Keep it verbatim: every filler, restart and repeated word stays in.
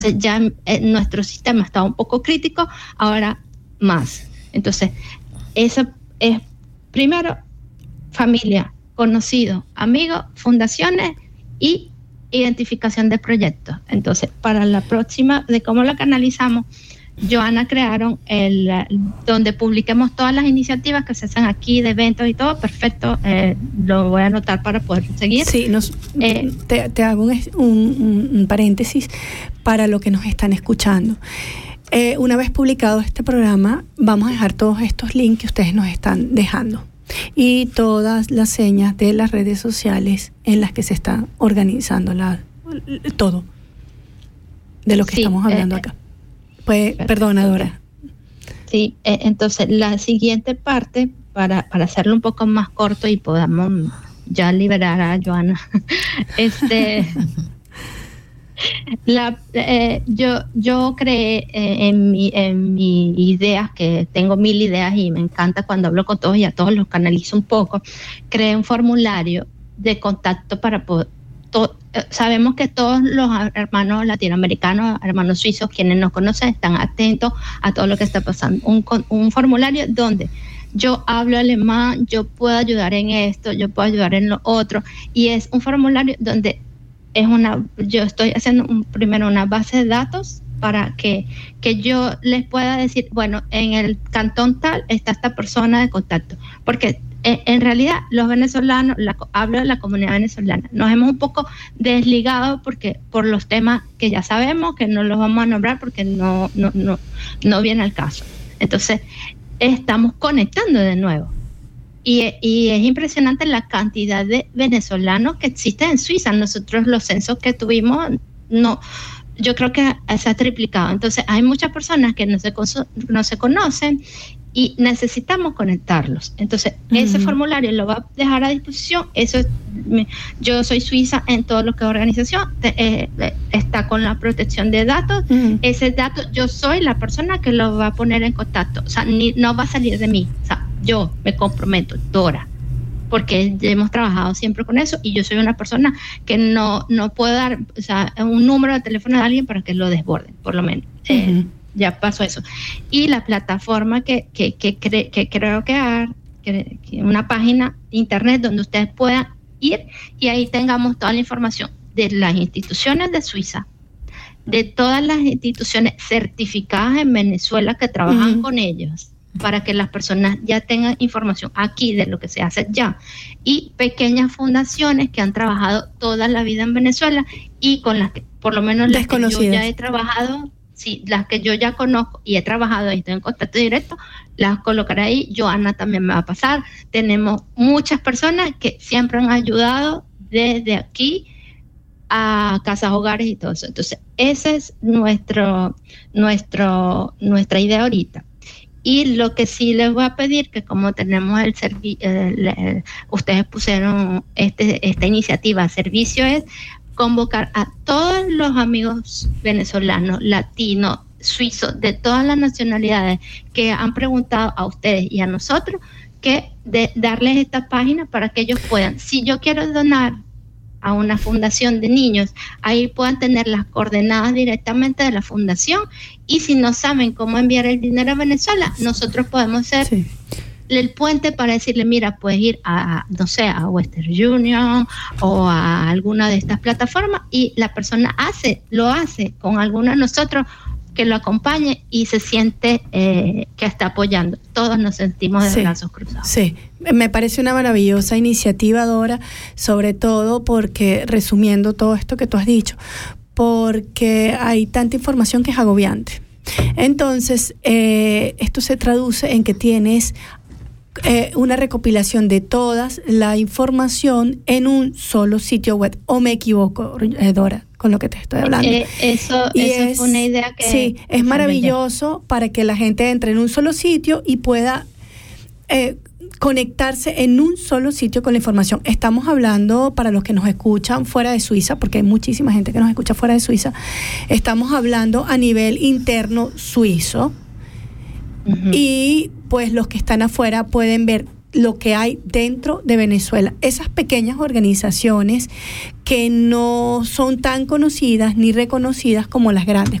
ya eh, nuestro sistema estaba un poco crítico, ahora más. Entonces, eso es primero familia, conocido, amigos, fundaciones y identificación de proyectos. Entonces, para la próxima, de cómo lo canalizamos, Joana crearon el donde publiquemos todas las iniciativas que se hacen aquí de eventos y todo. Perfecto, eh, lo voy a anotar para poder seguir. Sí, nos, eh, te, te hago un, un, un paréntesis para lo que nos están escuchando. Eh, una vez publicado este programa, vamos a dejar todos estos links que ustedes nos están dejando y todas las señas de las redes sociales en las que se está organizando la, todo de lo que sí, estamos hablando eh, acá. Pues, perdona, Dora. Sí, eh, entonces la siguiente parte, para, para hacerlo un poco más corto y podamos ya liberar a Joana, este... La, eh, yo yo creé eh, en mi en mi ideas, que tengo mil ideas y me encanta cuando hablo con todos y a todos los canalizo un poco. Creé un formulario de contacto para poder to, eh, sabemos que todos los hermanos latinoamericanos, hermanos suizos, quienes nos conocen, están atentos a todo lo que está pasando. Un, un formulario donde yo hablo alemán, yo puedo ayudar en esto, yo puedo ayudar en lo otro, y es un formulario donde es una, yo estoy haciendo un, primero una base de datos para que, que yo les pueda decir, bueno, en el cantón tal está esta persona de contacto, porque en, en realidad los venezolanos, la, hablo de la comunidad venezolana, nos hemos un poco desligado porque por los temas que ya sabemos, que no los vamos a nombrar porque no, no, no, no viene al caso. Entonces, estamos conectando de nuevo. Y, y es impresionante la cantidad de venezolanos que existen en Suiza. Nosotros los censos que tuvimos, no, yo creo que se ha triplicado. Entonces hay muchas personas que no se, no se conocen y necesitamos conectarlos. Entonces uh-huh. ese formulario lo va a dejar a disposición. Eso es, yo soy suiza en todo lo que es organización, eh, está con la protección de datos. Uh-huh. Ese dato, yo soy la persona que lo va a poner en contacto. O sea, ni, no va a salir de mí. O sea, yo me comprometo, Dora, porque hemos trabajado siempre con eso y yo soy una persona que no, no puedo dar, o sea, un número de teléfono de alguien para que lo desborden, por lo menos. Uh-huh. Eh, ya pasó eso. Y la plataforma que, que, que, cre, que creo que, que, que una página de internet donde ustedes puedan ir y ahí tengamos toda la información de las instituciones de Suiza, de todas las instituciones certificadas en Venezuela que trabajan uh-huh. con ellos, para que las personas ya tengan información aquí de lo que se hace ya, y pequeñas fundaciones que han trabajado toda la vida en Venezuela y con las que, por lo menos las que yo ya he trabajado, sí, las que yo ya conozco y he trabajado y estoy en contacto directo, las colocaré ahí. Joana también me va a pasar. Tenemos muchas personas que siempre han ayudado desde aquí a casas hogares y todo eso. Entonces, esa es nuestro, nuestro, nuestra idea ahorita. Y lo que sí les voy a pedir, que como tenemos el servicio, ustedes pusieron este, esta iniciativa a servicio, es convocar a todos los amigos venezolanos, latinos, suizos, de todas las nacionalidades que han preguntado a ustedes y a nosotros, que de, darles esta página para que ellos puedan, si yo quiero donar a una fundación de niños, ahí puedan tener las coordenadas directamente de la fundación, y si no saben cómo enviar el dinero a Venezuela, nosotros podemos ser sí. el puente para decirle, mira, puedes ir a, no sé, a Western Union o a alguna de estas plataformas, y la persona hace, lo hace con alguno de nosotros que lo acompañe y se siente eh, que está apoyando. Todos nos sentimos de sí, brazos cruzados. Sí, me parece una maravillosa iniciativa, Dora, sobre todo porque, resumiendo todo esto que tú has dicho, porque hay tanta información que es agobiante. Entonces, eh, esto se traduce en que tienes eh, una recopilación de toda la información en un solo sitio web. ¿O me equivoco, eh, Dora, con lo que te estoy hablando? Eh, eso y eso es una idea que... Sí, es maravilloso para que la gente entre en un solo sitio y pueda eh, conectarse en un solo sitio con la información. Estamos hablando, para los que nos escuchan fuera de Suiza, porque hay muchísima gente que nos escucha fuera de Suiza, estamos hablando a nivel interno suizo. Uh-huh. Y pues los que están afuera pueden ver lo que hay dentro de Venezuela. Esas pequeñas organizaciones que no son tan conocidas ni reconocidas como las grandes.